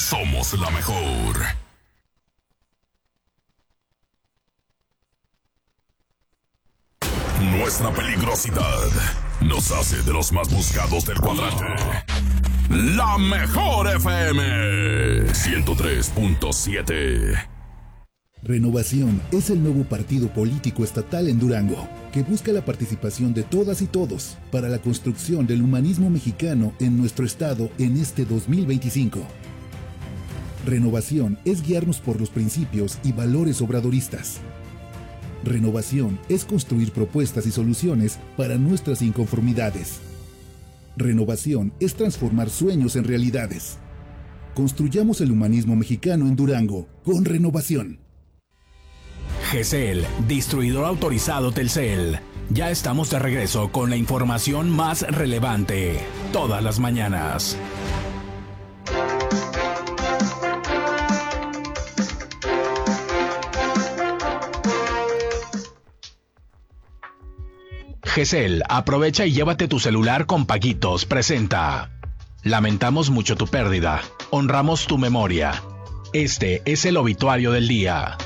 somos la mejor. Nuestra peligrosidad nos hace de los más buscados del cuadrante. La mejor FM 103.7. Renovación es el nuevo partido político estatal en Durango, que busca la participación de todas y todos para la construcción del humanismo mexicano en nuestro estado en este 2025. Renovación es guiarnos por los principios y valores obradoristas. Renovación es construir propuestas y soluciones para nuestras inconformidades. Renovación es transformar sueños en realidades. Construyamos el humanismo mexicano en Durango con Renovación. GESEL, distribuidor autorizado Telcel. Ya estamos de regreso con la información más relevante, todas las mañanas. GESEL, aprovecha y llévate tu celular con paguitos, presenta. Lamentamos mucho tu pérdida, honramos tu memoria. Este es el obituario del día.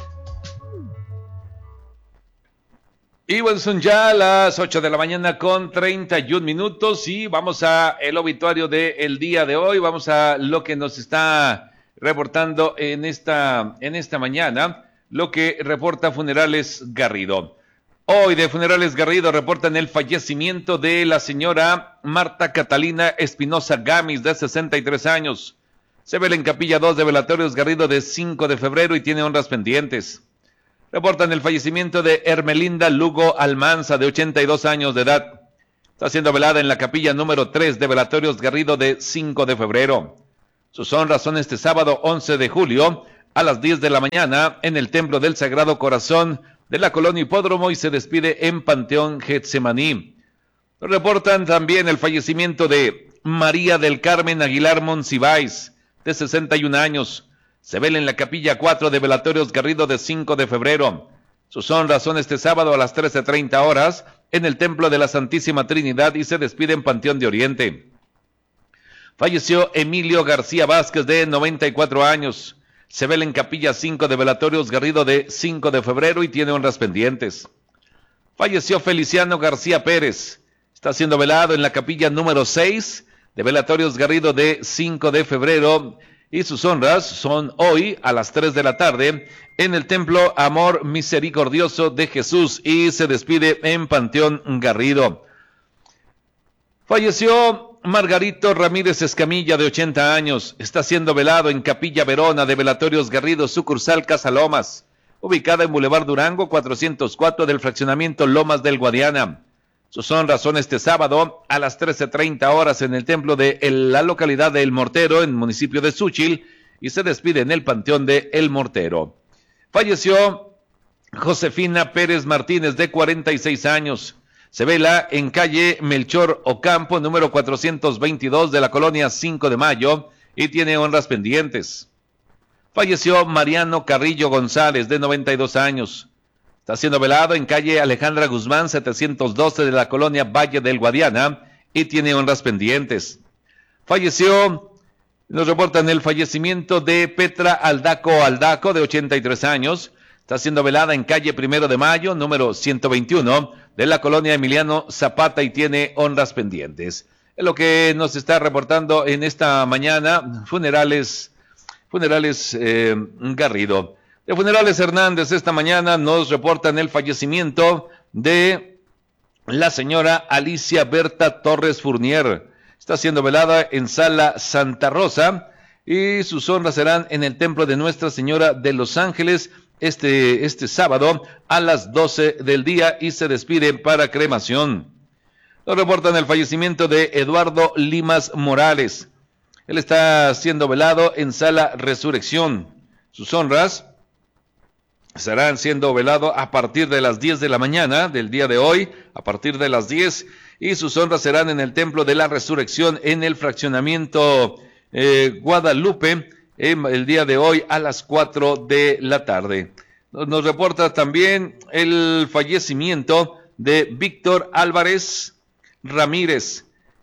Y bueno, son ya las 8 de la mañana con 31 minutos y vamos a el obituario del día de hoy. Vamos a lo que nos está reportando en esta mañana, lo que reporta Funerales Garrido. Hoy de Funerales Garrido reportan el fallecimiento de la señora Marta Catalina Espinosa Gamis, de 63 años. Se vela en Capilla 2 de Velatorios Garrido de 5 de febrero y tiene honras pendientes. Reportan el fallecimiento de Hermelinda Lugo Almanza, de 82 años de edad. Está siendo velada en la capilla número 3 de Velatorios Garrido de 5 de febrero. Sus honras son este sábado 11 de julio a las 10 de la mañana en el Templo del Sagrado Corazón de la Colonia Hipódromo y se despide en Panteón Getsemaní. Reportan también el fallecimiento de María del Carmen Aguilar Monsiváis, de 61 años. Se vela en la capilla 4 de Velatorios Garrido de 5 de febrero. Sus honras son este sábado a las 13:30 horas en el Templo de la Santísima Trinidad y se despide en Panteón de Oriente. Falleció Emilio García Vázquez, de 94 años. Se vela en capilla 5 de Velatorios Garrido de 5 de febrero y tiene honras pendientes. Falleció Feliciano García Pérez. Está siendo velado en la capilla número 6 de Velatorios Garrido de 5 de febrero. Y sus honras son hoy a las 3 de la tarde en el Templo Amor Misericordioso de Jesús y se despide en Panteón Garrido. Falleció Margarito Ramírez Escamilla, de 80 años. Está siendo velado en Capilla Verona de Velatorios Garrido, sucursal Casa Lomas, ubicada en Boulevard Durango 404 del fraccionamiento Lomas del Guadiana. Sus honras son este sábado a las 13:30 horas en el templo de la localidad de El Mortero, en el municipio de Xúchil, y se despide en el Panteón de El Mortero. Falleció Josefina Pérez Martínez, de 46 años. Se vela en calle Melchor Ocampo, número 422 de la colonia 5 de Mayo, y tiene honras pendientes. Falleció Mariano Carrillo González, de 92 años. Está siendo velado en calle Alejandra Guzmán 712 de la colonia Valle del Guadiana y tiene honras pendientes. Falleció, nos reportan el fallecimiento de Petra Aldaco, de 83 años. Está siendo velada en calle 1 de Mayo, número 121 de la colonia Emiliano Zapata y tiene honras pendientes. Es lo que nos está reportando en esta mañana Funerales Garrido. De Funerales Hernández, esta mañana nos reportan el fallecimiento de la señora Alicia Berta Torres Fournier. Está siendo velada en Sala Santa Rosa y sus honras serán en el Templo de Nuestra Señora de Los Ángeles este sábado a las 12 del día y se despide para cremación. Nos reportan el fallecimiento de Eduardo Limas Morales. Él está siendo velado en Sala Resurrección. Sus honras estarán siendo velados a partir de las 10 de la mañana del día de hoy, a partir de las 10, y sus honras serán en el Templo de la Resurrección en el fraccionamiento Guadalupe, el día de hoy a las 4 de la tarde. Nos reporta también el fallecimiento de Víctor Álvarez Ramírez.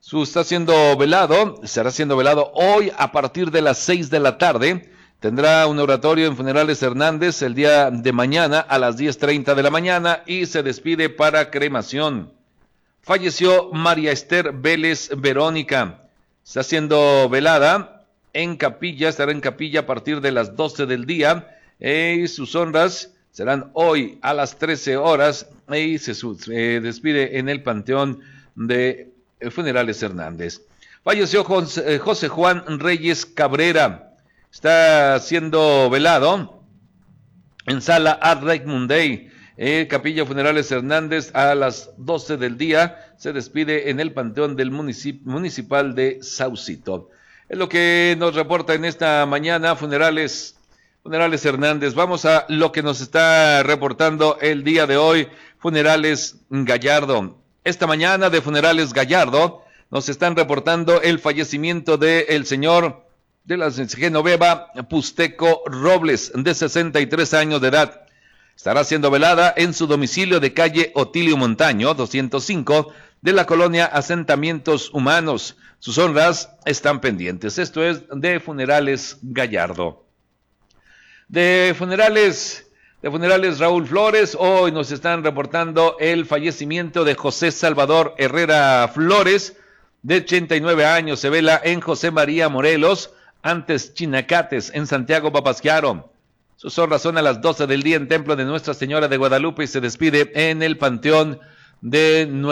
Será siendo velado hoy a partir de las 6 de la tarde. Tendrá un oratorio en Funerales Hernández el día de mañana a las 10:30 de la mañana y se despide para cremación. Falleció María Esther Vélez Verónica. Está siendo velada en capilla, estará en capilla a partir de las 12 del día. Sus honras serán hoy a las 13 horas y se despide en el Panteón de Funerales Hernández. Falleció José Juan Reyes Cabrera. Está siendo velado en Sala Ad Mundi, Capilla Funerales Hernández a las 12 del día. Se despide en el Panteón del Municipal de Saucito. Es lo que nos reporta en esta mañana Funerales Hernández. Vamos a lo que nos está reportando el día de hoy Funerales Gallardo. Esta mañana de Funerales Gallardo nos están reportando el fallecimiento del señor de la Genoveva Pusteco Robles, de 63 años de edad. Estará siendo velada en su domicilio de calle Otilio Montaño, 205, de la colonia Asentamientos Humanos. Sus honras están pendientes. Esto es de Funerales Gallardo. De funerales Raúl Flores, hoy nos están reportando el fallecimiento de José Salvador Herrera Flores, de 89 años. Se vela en José María Morelos, antes Chinacates, en Santiago Papasquiaro. Sus honras son a las 12 del día en Templo de Nuestra Señora de Guadalupe y se despide en el Panteón en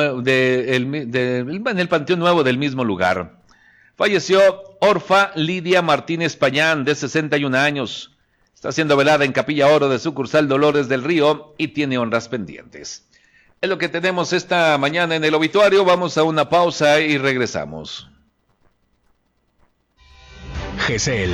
el Panteón Nuevo del mismo lugar. Falleció Orfa Lidia Martínez Payán, de 61 años. Está siendo velada en Capilla Oro de sucursal Dolores del Río y tiene honras pendientes. Es lo que tenemos esta mañana en el obituario. Vamos a una pausa y regresamos. GESEL.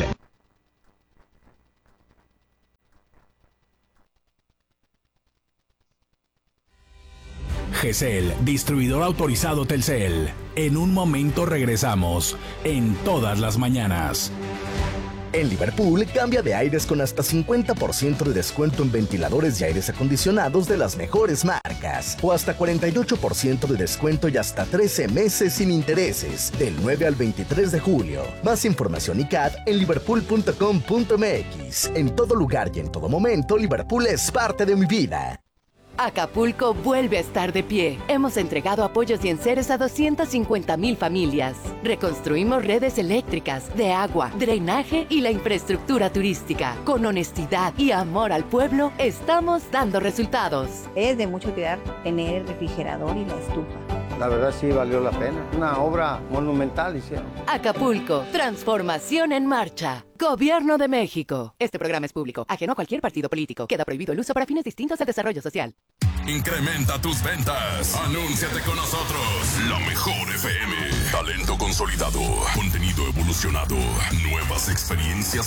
GESEL, distribuidor autorizado Telcel. En un momento regresamos, en todas las mañanas. En Liverpool, cambia de aires con hasta 50% de descuento en ventiladores y aires acondicionados de las mejores marcas. O hasta 48% de descuento y hasta 13 meses sin intereses. Del 9 al 23 de julio. Más información y CAT en liverpool.com.mx. En todo lugar y en todo momento, Liverpool es parte de mi vida. Acapulco vuelve a estar de pie. Hemos entregado apoyos y enseres a 250,000 familias. Reconstruimos redes eléctricas, de agua, drenaje y la infraestructura turística. Con honestidad y amor al pueblo, estamos dando resultados. Es de mucha utilidad tener el refrigerador y la estufa. La verdad sí valió la pena. Una obra monumental hicieron. Acapulco, transformación en marcha. Gobierno de México. Este programa es público, ajeno a cualquier partido político. Queda prohibido el uso para fines distintos al desarrollo social. Incrementa tus ventas. Anúnciate con nosotros. La Mejor FM. Talento consolidado. Contenido evolucionado. Nuevas experiencias